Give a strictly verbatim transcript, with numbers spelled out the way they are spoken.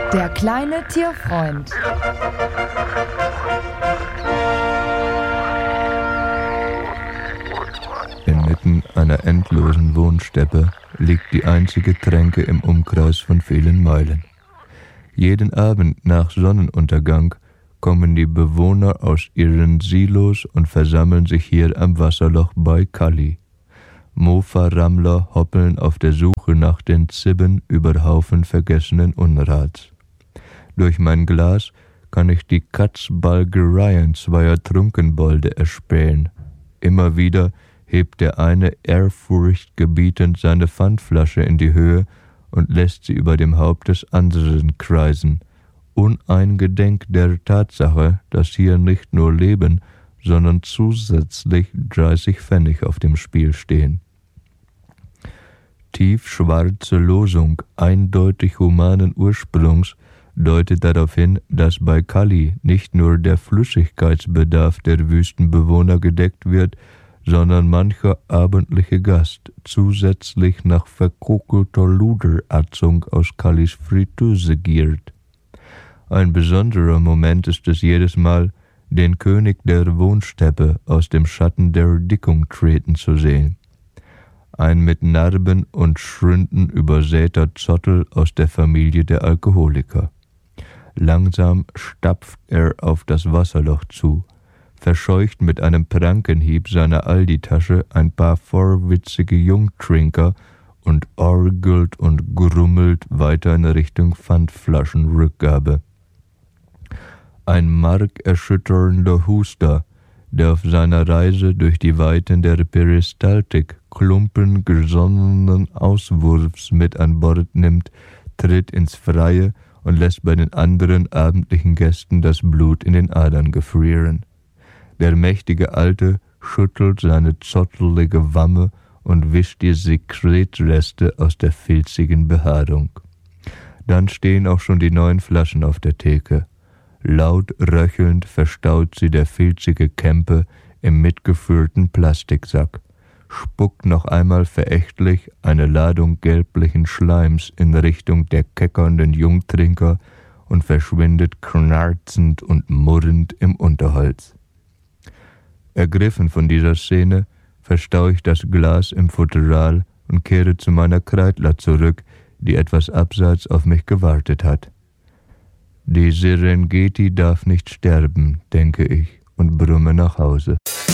Der kleine Tierfreund. Inmitten einer endlosen Wohnsteppe liegt die einzige Tränke im Umkreis von vielen Meilen. Jeden Abend nach Sonnenuntergang kommen die Bewohner aus ihren Silos und versammeln sich hier am Wasserloch bei Calli. Mofa-Rammler hoppeln auf der Suche nach den Zibben über Haufen vergessenen Unrats. Durch mein Glas kann ich die Katzbalgereien zweier Trunkenbolde erspähen. Immer wieder hebt der eine ehrfurchtgebietend seine Pfandflasche in die Höhe und lässt sie über dem Haupt des anderen kreisen, uneingedenk der Tatsache, dass hier nicht nur Leben, sondern zusätzlich dreißig Pfennig auf dem Spiel stehen. Tiefschwarze Losung eindeutig humanen Ursprungs deutet darauf hin, dass bei Calli nicht nur der Flüssigkeitsbedarf der Wüstenbewohner gedeckt wird, sondern mancher abendliche Gast zusätzlich nach verkokelter Luderatzung aus Callis Fritteuse giert. Ein besonderer Moment ist es jedes Mal, den König der Wohnsteppe aus dem Schatten der Erdickung treten zu sehen. Ein mit Narben und Schründen übersäter Zottel aus der Familie der Alkoholiker. Langsam stapft er auf das Wasserloch zu, verscheucht mit einem Prankenhieb seiner Aldi-Tasche ein paar vorwitzige Jungtrinker und orgelt und grummelt weiter in Richtung Pfandflaschenrückgabe. Ein markerschütternder Huster, der auf seiner Reise durch die Weiten der Peristaltik Klumpen gesonnenen Auswurfs mit an Bord nimmt, tritt ins Freie und lässt bei den anderen abendlichen Gästen das Blut in den Adern gefrieren. Der mächtige Alte schüttelt seine zottelige Wamme und wischt die Sekretreste aus der filzigen Behaarung. Dann stehen auch schon die neuen Flaschen auf der Theke. Laut röchelnd verstaut sie der filzige Kempe im mitgefüllten Plastiksack, spuckt noch einmal verächtlich eine Ladung gelblichen Schleims in Richtung der keckernden Jungtrinker und verschwindet knarzend und murrend im Unterholz. Ergriffen von dieser Szene verstaue ich das Glas im Futteral und kehre zu meiner Kreidler zurück, die etwas abseits auf mich gewartet hat. Die Serengeti darf nicht sterben, denke ich, und brumme nach Hause.